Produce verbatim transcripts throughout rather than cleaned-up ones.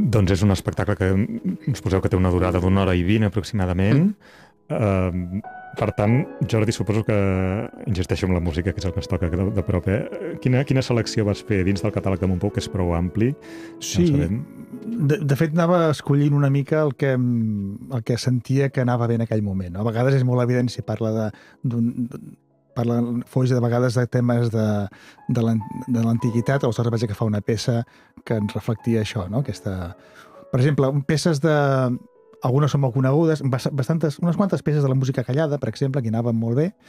Doncs és un espectacle que ens poseu que té una durada d'una hora i vint aproximadament. Mm. Uh, per tant, Jordi, suposo que insisteixo en la música, que és el que ens toca de, de prop. Eh? Quina, quina selecció vas fer dins del catàleg de Montpou, que és prou ampli? Sí, ja de, de fet anava escollint una mica el que, el que sentia que anava bé en aquell moment. No? A vegades és molt evident si parla d'un... parla Foix de vegades de temes de, de l'antiguitat, o aleshores vaig que fa una peça que ens reflectia això, no? Aquesta... Per exemple, peces de... Algunes són molt conegudes, bastantes, unes quantes peces de la música callada, per exemple, que anaven molt bé.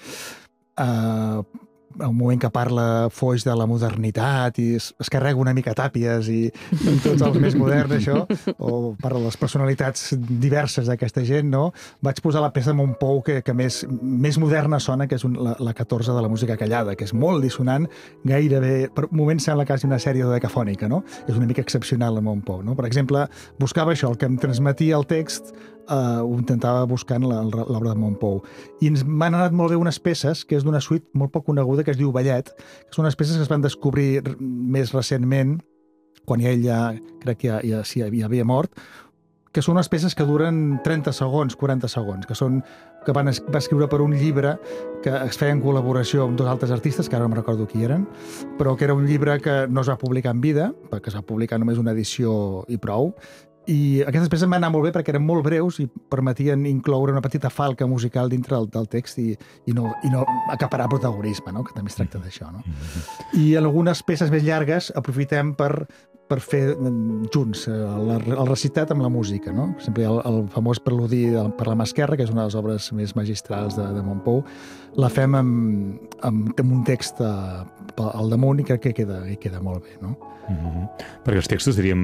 Uh, un moment que parla Foix de la modernitat i es, es carrega una mica Tàpies i, i tots els més moderns, això, o parla de les personalitats diverses d'aquesta gent, no? Vaig posar la peça de Montpou que, que més, més moderna sona, que és un, la, la catorze de la música callada, que és molt dissonant, gairebé, per moments sembla quasi una sèrie decafònica, no? És una mica excepcional a Montpou, no? Per exemple, buscava això, el que em transmetia el text, Uh, ho intentava buscant l'obra de Montpou. I ens m'han anat molt bé unes peces, que és d'una suite molt poc coneguda, que es diu Ballet, que són unes peces que es van descobrir més recentment, quan ja ell ja, crec que ja, ja, sí, ja havia mort, que són unes peces que duren trenta segons, quaranta segons, que són que van es, va escriure per un llibre que es feia en col·laboració amb dos altres artistes, que ara no em recordo qui eren, però que era un llibre que no es va publicar en vida, perquè es va publicar només una edició i prou. I aquestes peces van anar molt bé perquè eren molt breus i permetien incloure una petita falca musical dintre del, del text i, i, no, i no acaparar protagonisme, no? Que també es tracta d'això. No? I en algunes peces més llargues aprofitem per, per fer junts el, el recitat amb la música. No? Per exemple, el, el famós preludi per la mà esquerra, que és una de les obres més magistrals de, de Montpou, la fem amb, amb, amb un text al damunt i crec que queda, que queda molt bé. No? Mm-hmm. Perquè els textos, diríem,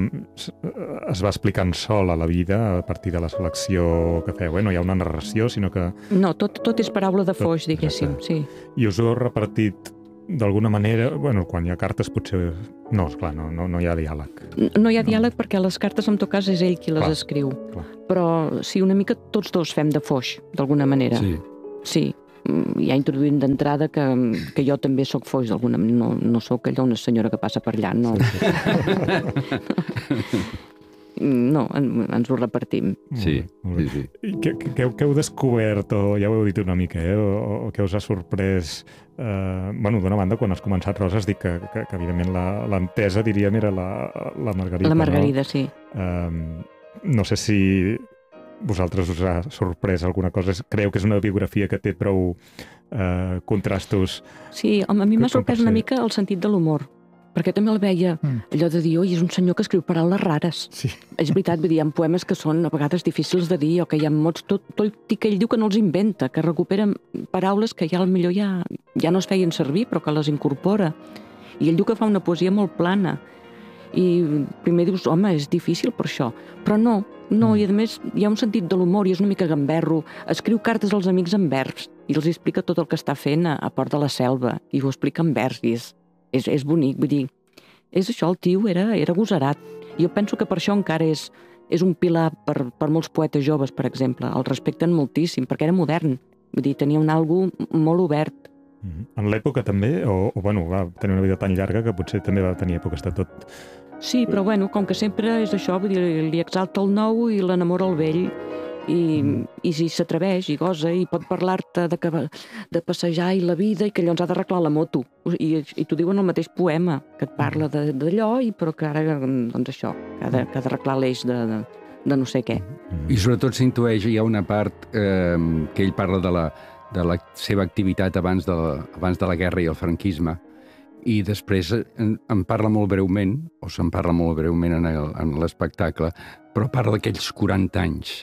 es va explicant sol a la vida a partir de la selecció que feu, eh? No hi ha una narració, sinó que... No, tot, tot és paraula de Foix, diguéssim, sí. I us ho heu repartit d'alguna manera... Bueno, quan hi ha cartes potser... No, esclar, no, no, no hi ha diàleg. No hi ha diàleg no. Perquè les cartes, en tot cas, és ell qui les clar, escriu. Clar. Però sí, una mica tots dos fem de Foix, d'alguna manera. Sí. Sí. Ja introduint d'entrada que, que jo també sóc Foix d'alguna manera, no, no sóc allò una senyora que passa per allà, no. No, en, ens ho repartim. Sí, sí, sí. I què, què, què heu descobert, o ja ho heu dit una mica, eh, o, o què us ha sorprès? Eh, bueno, d'una banda, quan has començat, Rosa, has dit que, que, que evidentment l'entesa, diríem, era la, la Margarida. La Margarida, no? Sí. Eh, no sé si... vosaltres us ha sorprès alguna cosa? Creu que és una biografia que té prou eh, contrastos? Sí, home, a mi m'ha sorprès una mica el sentit de l'humor, perquè també el veia mm. allò de dir, oi, és un senyor que escriu paraules rares. Sí. És veritat, vull dir, hi ha poemes que són a vegades difícils de dir, o que hi ha mots, tot, tot i que ell diu que no els inventa, que recupera paraules que ja potser ja, ja no es feien servir, però que les incorpora. I ell diu que fa una poesia molt plana. I primer dius, home, és difícil per això. Però no, no, i a més hi ha un sentit de l'humor i és una mica gamberro. Escriu cartes als amics en vers i els explica tot el que està fent a, a Port de la Selva i ho explica en vers i és, és, és bonic, vull dir, és això, el tio era, era agosarat. Jo penso que per això encara és, és un pilar per, per molts poetes joves, per exemple. El respecten moltíssim, perquè era modern. Vull dir, tenia un algo molt obert. En l'època també, o, o bueno, va tenir una vida tan llarga que potser també va tenir èpoques de tot. Sí, però bueno, com que sempre és això, vull dir, li exalta el nou i l'enamora el vell, i, mm. i si s'atreveix i gosa i pot parlar-te de, que, de passejar i la vida i que allò ens ha d'arreglar la moto. I, i t'ho diuen el mateix poema, que et parla d'allò, i però que ara, doncs això, que ha de, que ha d'arreglar l'eix de, de, de no sé què. I sobretot s'intueix, hi ha una part eh, que ell parla de la, de la seva activitat abans de, abans de la guerra i el franquisme, i després en, en parla molt breument, o se'n parla molt breument en, el, en l'espectacle, però parla d'aquells quaranta anys.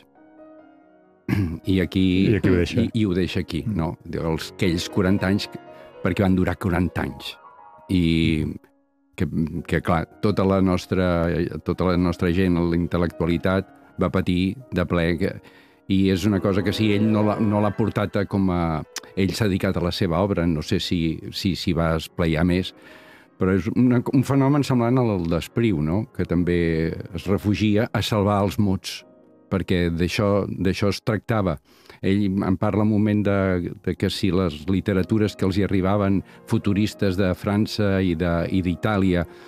I aquí... I aquí ho deixa. I, i ho deixa aquí, no? Els, aquells quaranta anys, perquè van durar quaranta anys. I que, que clar, tota la nostra, tota la nostra gent, l'intel·lectualitat, va patir de ple que, i és una cosa que si ell no l'ha, no l'ha portat a com a... Ell s'ha dedicat a la seva obra, no sé si si, si va esplayar més, però és una, un fenomen semblant al d'Espriu, no? Que també es refugia a salvar els mots, perquè d'això d'això es tractava. Ell en parla un moment de, de que si les literatures que els hi arribaven futuristes de França i d'Itàlia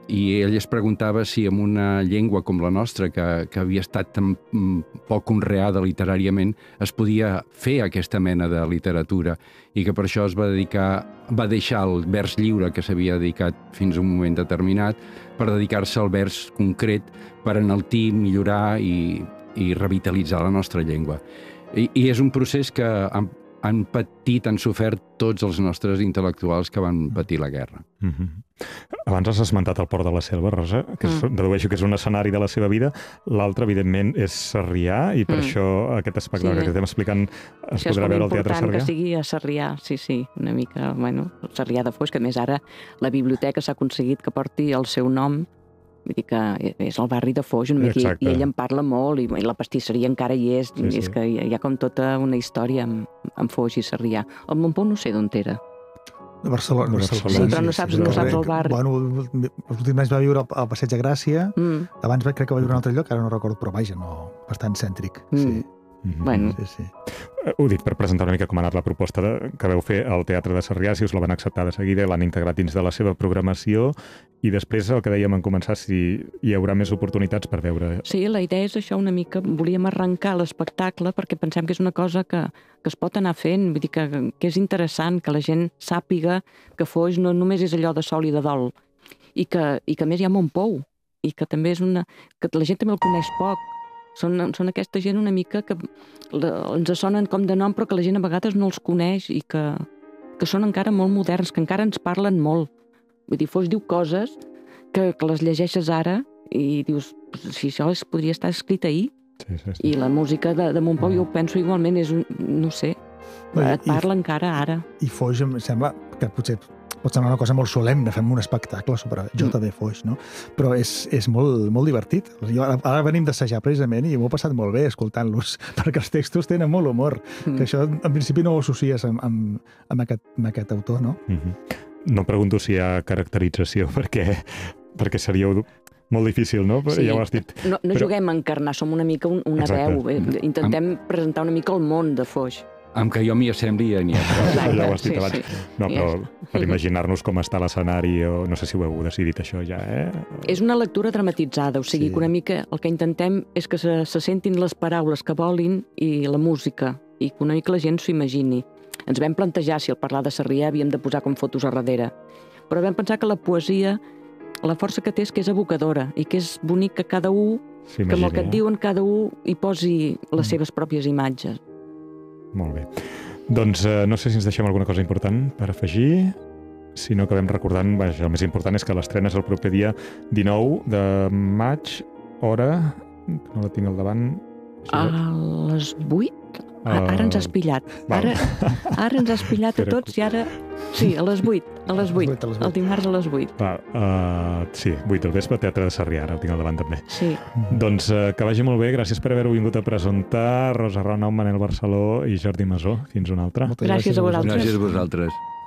i ell es preguntava si en una llengua com la nostra, que, que havia estat tan poc conreada literàriament, es podia fer aquesta mena de literatura, i que per això es va dedicar, va deixar el vers lliure que s'havia dedicat fins a un moment determinat per dedicar-se al vers concret, per enaltir, millorar i, i revitalitzar la nostra llengua. I, i és un procés que han, han patit, han sofert tots els nostres intel·lectuals que van patir la guerra. Mm-hmm. Abans has esmentat el Port de la Selva, Rosa, que és, mm. dedueixo que és un escenari de la seva vida. L'altre, evidentment, és Sarrià, i per mm. això aquest espectacle sí. que estem explicant es això podrà veure al Teatre Sarrià. És molt important que sigui a Sarrià, sí, sí, una mica, bueno, Sarrià de Foix, que a més ara la biblioteca s'ha aconseguit que porti el seu nom. Vull dir que és el barri de Foix, una mica, i ell en parla molt, i, i la pastisseria encara hi és, sí, sí. És que hi ha, hi ha com tota una història amb, amb Foix i Sarrià. El Montpou no sé d'on era. De Barcelona. De Barcelona. Sí, però no saps, no saps el barri. Bueno, els últims anys va viure al Passeig de Gràcia, mm. abans crec que va viure a un altre lloc, ara no recordo, però vaja, no, bastant cèntric. Mm. Sí. Mm-hmm. Bueno. Sí, sí. Ho dic per presentar una mica com ha anat la proposta de, que veu fer al Teatre de Sarrià, si us la van acceptar de seguida, l'han integrat dins de la seva programació, i després el que dèiem en començar, si hi haurà més oportunitats per veure... Sí, la idea és això una mica, volíem arrencar l'espectacle perquè pensem que és una cosa que, que es pot anar fent, vull dir que, que és interessant que la gent sàpiga que Foix no només és allò de sol i de dol, i que, i que a més hi ha Montpou, i que també és una... que la gent també el coneix poc. Són, són aquesta gent una mica que la, ens sonen com de nom, però que la gent a vegades no els coneix i que, que són encara molt moderns, que encara ens parlen molt. Vull dir, Foix diu coses que, que les llegeixes ara i dius, si això es podria estar escrit ahir. Sí, sí, sí. I la música de, de Montpou, jo ho penso igualment, és un, no sé, no, et parla i, encara ara. I Foix em sembla que potser pot semblar una cosa molt solemne, fem un espectacle sobre J D Foix, no? Però és, és molt, molt divertit. Jo, ara venim d'assajar precisament i m'ho he passat molt bé escoltant-los, perquè els textos tenen molt humor, mm. que això en principi no ho associes amb, amb, amb, aquest, amb aquest autor, no? Mm-hmm. No pregunto si hi ha caracterització, perquè, perquè seria molt difícil, no? Sí. Ja ho has dit. No, no però... juguem a encarnar, som una mica un, una Exacte. veu. Eh? Intentem amb... presentar una mica el món de Foix. Amb que jo m'hi assembli ja n'hi ha. Exacte, ja ho has dit sí, abans. sí. No, però per imaginar-nos com està l'escenari, o no sé si ho heu decidit això ja, eh? És una lectura dramatitzada, o sigui Sí. que una mica el que intentem és que se, se sentin les paraules que volin i la música, i que una mica la gent s'ho imagini. Ens vam plantejar si al parlar de Sarrià havíem de posar com fotos a darrere, però vam pensar que la poesia, la força que té és que és evocadora i que és bonic que cada un, que amb el que et diuen cada un hi posi les Mm. seves pròpies imatges. Molt bé. Doncs eh, no sé si ens deixem alguna cosa important per afegir. Si no, acabem recordant, vaja, el més important és que l'estrena és el proper dia dinou de maig, hora, no la tinc al davant. A les vuit? Uh, ara ens has pillat. Ara, ara ens has pillat a tots i ara... Sí, a les vuit. A les vuit. El dimarts a les vuit. Va, uh, sí, vuit del vespre, Teatre de Sarrià, ara el tinc al davant també. Sí. Doncs uh, que vagi molt bé, gràcies per haver-ho vingut a presentar, Rosa Renau, Manel Barceló i Jordi Masó. Fins una altra. Gràcies a vosaltres. Gràcies a vosaltres.